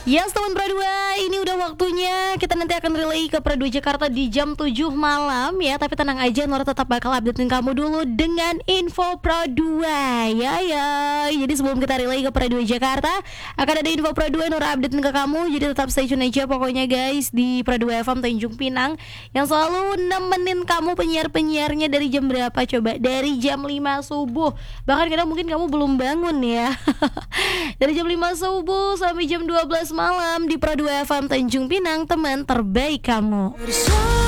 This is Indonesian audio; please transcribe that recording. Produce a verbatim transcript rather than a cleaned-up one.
Yes teman Pro dua, ini udah waktunya kita nanti akan relay ke Pro dua Jakarta di jam tujuh malam ya. Tapi tenang aja, Nora tetap bakal updatein kamu dulu dengan info Pro dua ya ya. Jadi sebelum kita relay ke Pro dua Jakarta, akan ada info Pro dua Nora updatein ke kamu. Jadi tetap stay tune aja pokoknya guys di Pro dua F M Tanjung Pinang, yang selalu nemenin kamu penyiar-penyiarnya dari jam berapa coba? Dari jam lima subuh. Bahkan kadang mungkin kamu belum bangun ya. Dari jam lima subuh sampai jam dua belas malam di Pro dua F M Tanjung Pinang, teman terbaik kamu.